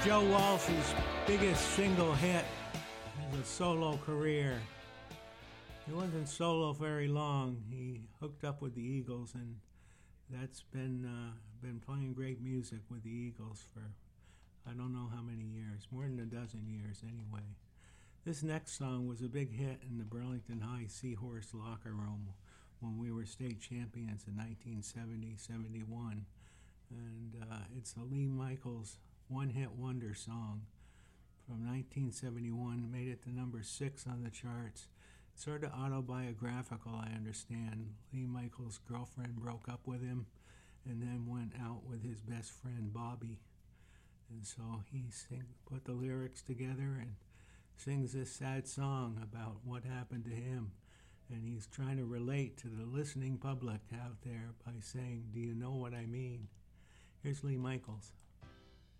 Joe Walsh's biggest single hit is a solo career. He wasn't solo very long. He hooked up with the Eagles, and that's been playing great music with the Eagles for I don't know how many years, more than a dozen years anyway. This next song was a big hit in the Burlington High Seahorse locker room when we were state champions in 1970-71, and it's a Lee Michaels one-hit wonder song from 1971, made it to number 6 on the charts. Sort of autobiographical, I understand. Lee Michaels' girlfriend broke up with him and then went out with his best friend Bobby. And so he put the lyrics together and sings this sad song about what happened to him. And he's trying to relate to the listening public out there by saying, "Do you know what I mean?" Here's Lee Michaels.